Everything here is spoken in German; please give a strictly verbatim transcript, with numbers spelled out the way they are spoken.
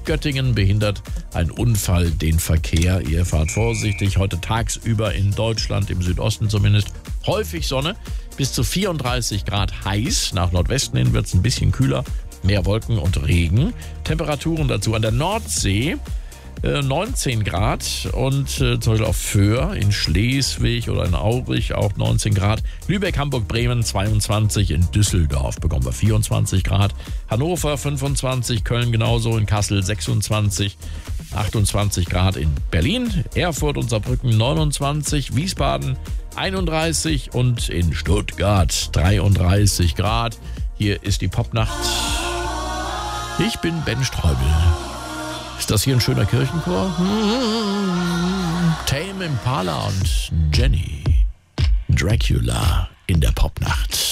Göttingen behindert ein Unfall den Verkehr. Ihr fahrt vorsichtig. Heute tagsüber in Deutschland, im Südosten zumindest, häufig Sonne. Bis zu vierunddreißig Grad heiß. Nach Nordwesten hin wird es ein bisschen kühler. Mehr Wolken und Regen. Temperaturen dazu an der Nordsee. neunzehn Grad und äh, zum Beispiel auf Föhr in Schleswig oder in Aurich auch neunzehn Grad. Lübeck, Hamburg, Bremen zweiundzwanzig. In Düsseldorf bekommen wir vierundzwanzig Grad. Hannover fünfundzwanzig, Köln genauso, in Kassel sechsundzwanzig. achtundzwanzig Grad in Berlin, Erfurt und Saarbrücken neunundzwanzig, Wiesbaden einunddreißig und in Stuttgart dreiunddreißig Grad. Hier ist die Popnacht. Ich bin Ben Streubel. Ist das hier ein schöner Kirchenchor? Tame Impala und Jenny. Dracula in der Popnacht.